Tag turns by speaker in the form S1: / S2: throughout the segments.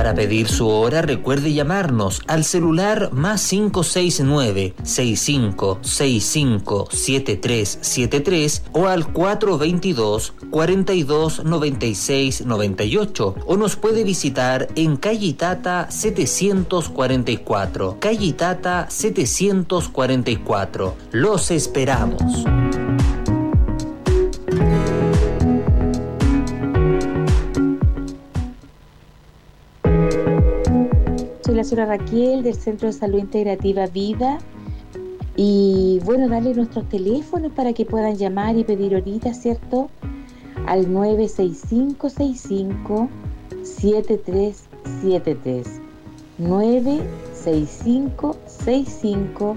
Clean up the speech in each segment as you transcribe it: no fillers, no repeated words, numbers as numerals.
S1: Para pedir su hora, recuerde llamarnos al celular +569 6565 7373 o al 422 42 96 98, o nos puede visitar en calle Itata 744. Calle Itata 744. Los esperamos.
S2: Soy la señora Raquel del Centro de Salud Integrativa Vida y bueno, darle nuestros teléfonos para que puedan llamar y pedir ahorita, ¿cierto? Al 96565 7373 96565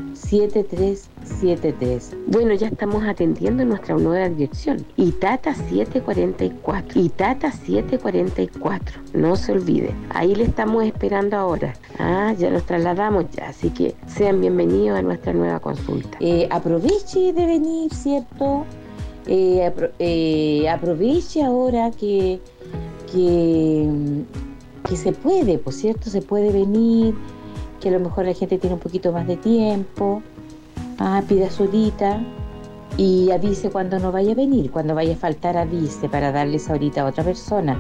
S2: 7373. Bueno, ya estamos atendiendo nuestra nueva dirección, Itata 744. Itata 744, no se olvide, ahí le estamos esperando ahora. Ya nos trasladamos ya, así que sean bienvenidos a nuestra nueva consulta. Aproveche de venir, ¿cierto? Aproveche ahora que se puede, por cierto, se puede venir, que a lo mejor la gente tiene un poquito más de tiempo. Pida su horita y avise cuando no vaya a venir, cuando vaya a faltar avise para darle esa horita a otra persona,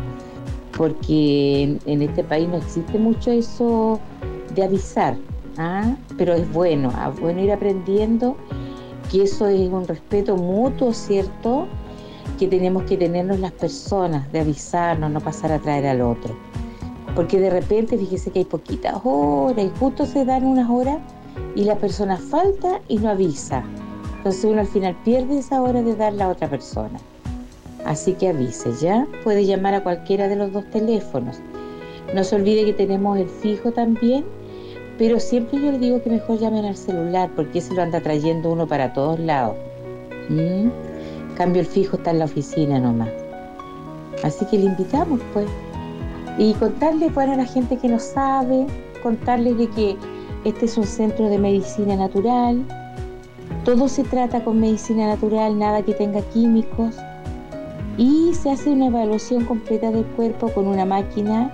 S2: porque en este país no existe mucho eso de avisar, pero es bueno ir aprendiendo que eso es un respeto mutuo, ¿cierto? Que tenemos que tenernos las personas, de avisarnos, no pasar a traer al otro. Porque de repente, fíjese que hay poquitas horas y justo se dan unas horas y la persona falta y no avisa. Entonces uno al final pierde esa hora de darla a otra persona. Así que avise, ¿ya? Puede llamar a cualquiera de los dos teléfonos. No se olvide que tenemos el fijo también, pero siempre yo le digo que mejor llamen al celular porque ese lo anda trayendo uno para todos lados. Cambio el fijo está en la oficina nomás. Así que le invitamos, pues. Y contarles, bueno, a la gente que no sabe, contarles de que este es un centro de medicina natural. Todo se trata con medicina natural, nada que tenga químicos. Y se hace una evaluación completa del cuerpo con una máquina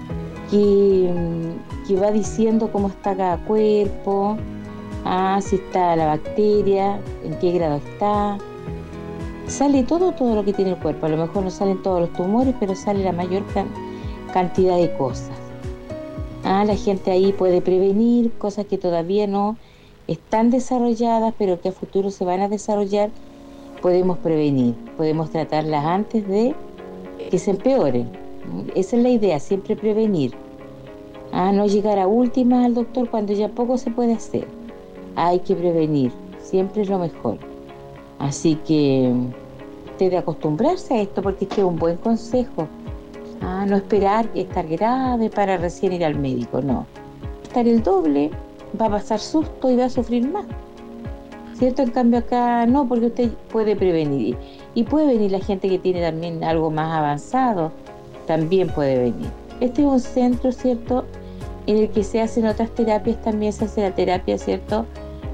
S2: que va diciendo cómo está cada cuerpo, si está la bacteria, en qué grado está. Sale todo lo que tiene el cuerpo. A lo mejor no salen todos los tumores, pero sale la mayor cantidad de cosas. La gente ahí puede prevenir cosas que todavía no están desarrolladas, pero que a futuro se van a desarrollar. Podemos prevenir, podemos tratarlas antes de que se empeoren. Esa es la idea, siempre prevenir. No llegar a últimas al doctor cuando ya poco se puede hacer. Hay que prevenir, siempre es lo mejor. Así que debe acostumbrarse a esto porque es un buen consejo. No esperar estar grave para recién ir al médico, no. Estar el doble, va a pasar susto y va a sufrir más. ¿Cierto? En cambio acá no, porque usted puede prevenir. Y puede venir la gente que tiene también algo más avanzado, también puede venir. Este es un centro, ¿cierto?, en el que se hacen otras terapias, también se hace la terapia, ¿cierto?,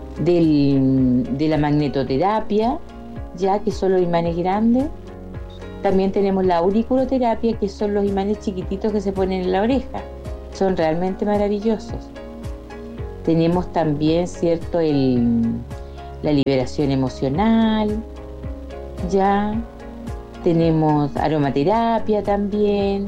S2: de la magnetoterapia, ya que son los imanes grandes. También tenemos la auriculoterapia, que son los imanes chiquititos que se ponen en la oreja. Son realmente maravillosos. Tenemos también, ¿cierto?, la liberación emocional. Ya tenemos aromaterapia también.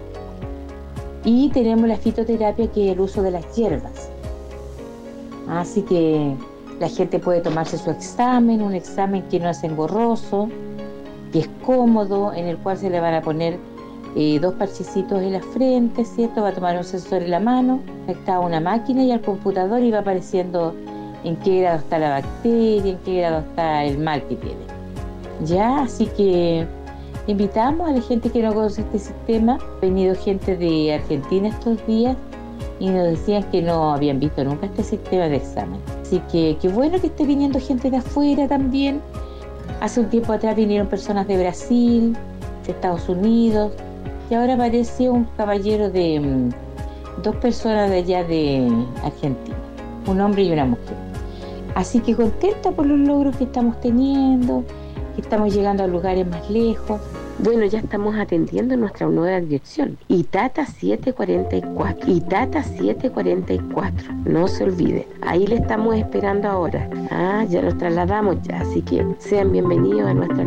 S2: Y tenemos la fitoterapia, que es el uso de las hierbas. Así que la gente puede tomarse su examen, un examen que no es engorroso, que es cómodo, en el cual se le van a poner 2 parchecitos en la frente, ¿cierto? Va a tomar un sensor en la mano, conectado a una máquina y al computador, y va apareciendo en qué grado está la bacteria, en qué grado está el mal que tiene. Ya, así que invitamos a la gente que no conoce este sistema. Ha venido gente de Argentina estos días y nos decían que no habían visto nunca este sistema de examen. Así que qué bueno que esté viniendo gente de afuera también. Hace un tiempo atrás vinieron personas de Brasil, de Estados Unidos, y ahora apareció un caballero de 2 personas de allá de Argentina, un hombre y una mujer. Así que contenta por los logros que estamos teniendo, que estamos llegando a lugares más lejos. Bueno, ya estamos atendiendo nuestra nueva dirección. Itata 744. Itata 744. No se olvide. Ahí le estamos esperando ahora. Ya los trasladamos ya. Así que sean bienvenidos a nuestra